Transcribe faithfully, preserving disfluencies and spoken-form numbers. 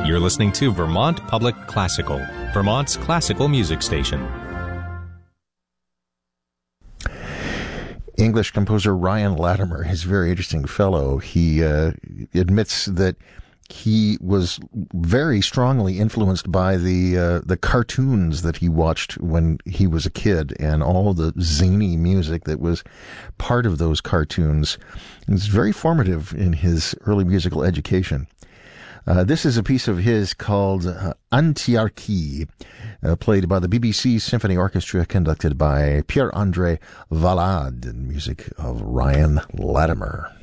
You're listening to Vermont Public Classical, Vermont's classical music station. English composer Ryan Latimer is a very interesting fellow. He uh, admits that he was very strongly influenced by the uh, the cartoons that he watched when he was a kid, and all the zany music that was part of those cartoons. It's very formative in his early musical education. Uh, this is a piece of his called uh, Antiarchie, uh, played by the B B C Symphony Orchestra, conducted by Pierre-André Valade, and music of Ryan Latimer.